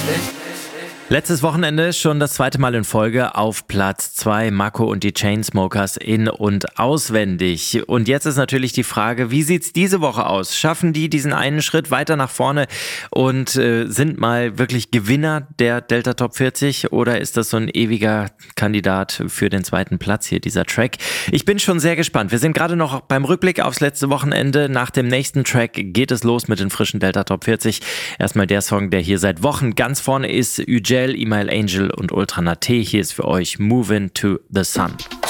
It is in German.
Letztes Wochenende schon das zweite Mal in Folge auf Platz 2 Mako und die Chainsmokers in- und auswendig. Und jetzt ist natürlich die Frage, wie sieht's diese Woche aus? Schaffen die diesen einen Schritt weiter nach vorne und sind mal wirklich Gewinner der Delta Top 40 oder ist das so ein ewiger Kandidat für den zweiten Platz hier, dieser Track? Ich bin schon sehr gespannt. Wir sind gerade noch beim Rückblick aufs letzte Wochenende. Nach dem nächsten Track geht es los mit den frischen Delta Top 40. Erstmal der Song, der hier seit Wochen ganz vorne ist, Üjel, Email Angel und Ultra Nate. Hier ist für euch Movin' to the Sun.